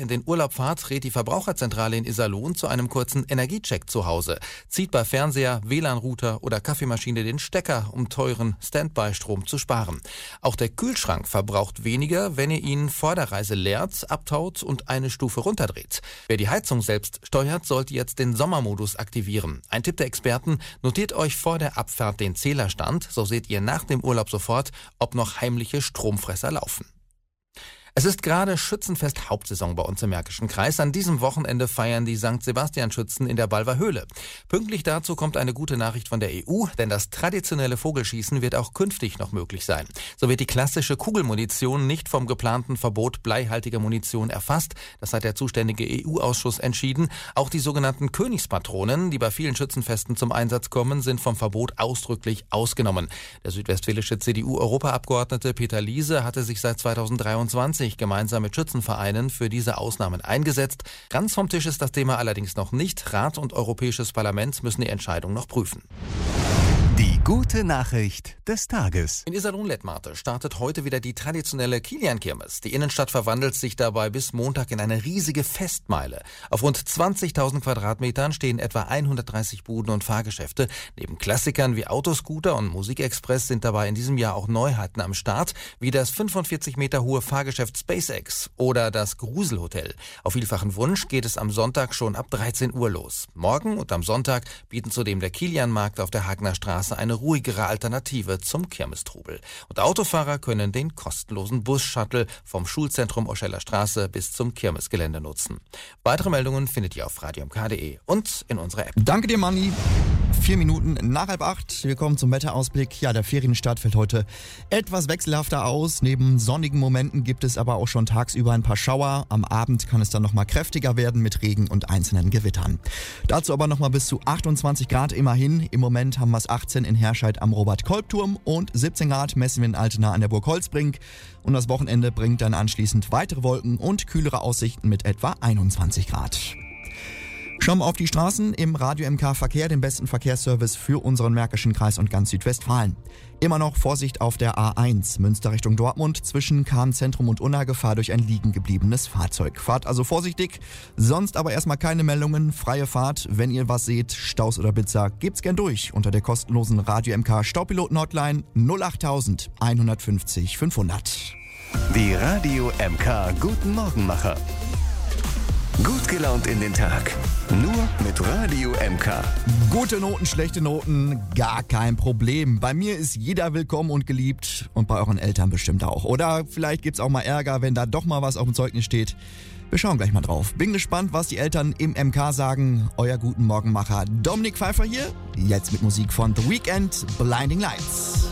in den Urlaub fahrt, rät die Verbraucherzentrale in Iserlohn zu einem kurzen Energiecheck zu Hause. Zieht bei Fernseher, WLAN-Router oder Kaffeemaschine den Stecker, um teuren Standby-Strom zu sparen. Auch der Kühlschrank verbraucht weniger, wenn ihr ihn vor der Reise leert, abtaut und eine Stufe runterdreht. Wer die Heizung selbst steuert, sollte jetzt den Sommermodus aktivieren. Ein Tipp der Experten: Notiert euch vor der Abfahrt den Zählerstand, so seht ihr nach dem Urlaub sofort, ob noch heimliche Stromfresser laufen. Es ist gerade Schützenfest Hauptsaison bei uns im Märkischen Kreis. An diesem Wochenende feiern die St. Sebastian-Schützen in der Balver Höhle. Pünktlich dazu kommt eine gute Nachricht von der EU, denn das traditionelle Vogelschießen wird auch künftig noch möglich sein. So wird die klassische Kugelmunition nicht vom geplanten Verbot bleihaltiger Munition erfasst. Das hat der zuständige EU-Ausschuss entschieden. Auch die sogenannten Königspatronen, die bei vielen Schützenfesten zum Einsatz kommen, sind vom Verbot ausdrücklich ausgenommen. Der südwestfälische CDU-Europaabgeordnete Peter Liese hatte sich seit 2023 gemeinsam mit Schützenvereinen für diese Ausnahmen eingesetzt. Ganz vom Tisch ist das Thema allerdings noch nicht. Rat und Europäisches Parlament müssen die Entscheidung noch prüfen. Die gute Nachricht des Tages. In Iserlohn-Lettmate startet heute wieder die traditionelle Kilian-Kirmes. Die Innenstadt verwandelt sich dabei bis Montag in eine riesige Festmeile. Auf rund 20.000 Quadratmetern stehen etwa 130 Buden und Fahrgeschäfte. Neben Klassikern wie Autoscooter und Musikexpress sind dabei in diesem Jahr auch Neuheiten am Start, wie das 45 Meter hohe Fahrgeschäft SpaceX oder das Gruselhotel. Auf vielfachen Wunsch geht es am Sonntag schon ab 13 Uhr los. Morgen und am Sonntag bieten zudem der Kilian-Markt auf der Hagener Straße eine ruhigere Alternative zum Kirmestrubel. Und Autofahrer können den kostenlosen Bus-Shuttle vom Schulzentrum Oscheller Straße bis zum Kirmesgelände nutzen. Weitere Meldungen findet ihr auf radiomk.de und in unserer App. Danke dir, Manni. 4 Minuten nach 7:30. Wir kommen zum Wetterausblick. Ja, der Ferienstart fällt heute etwas wechselhafter aus. Neben sonnigen Momenten gibt es aber auch schon tagsüber ein paar Schauer. Am Abend kann es dann nochmal kräftiger werden mit Regen und einzelnen Gewittern. Dazu aber nochmal bis zu 28 Grad immerhin. Im Moment haben wir es 18 in Herscheid am Robert-Kolb-Turm und 17 Grad messen wir in Altena an der Burg Holzbrink. Und das Wochenende bringt dann anschließend weitere Wolken und kühlere Aussichten mit etwa 21 Grad. Schauen wir auf die Straßen im Radio MK Verkehr, den besten Verkehrsservice für unseren Märkischen Kreis und ganz Südwestfalen. Immer noch Vorsicht auf der A1, Münster Richtung Dortmund, zwischen Kahn-Zentrum und Unna, Gefahr durch ein liegen gebliebenes Fahrzeug. Fahrt also vorsichtig, sonst aber erstmal keine Meldungen, freie Fahrt. Wenn ihr was seht, Staus oder Blitzer, gebt's gern durch unter der kostenlosen Radio MK Staupiloten-Hotline 08000 150 500. Die Radio MK Guten Morgenmacher. Gut gelaunt in den Tag. Nur mit Radio MK. Gute Noten, schlechte Noten, gar kein Problem. Bei mir ist jeder willkommen und geliebt und bei euren Eltern bestimmt auch. Oder vielleicht gibt's auch mal Ärger, wenn da doch mal was auf dem Zeugnis steht. Wir schauen gleich mal drauf. Bin gespannt, was die Eltern im MK sagen. Euer Guten Morgenmacher Dominik Pfeiffer hier. Jetzt mit Musik von The Weeknd, Blinding Lights.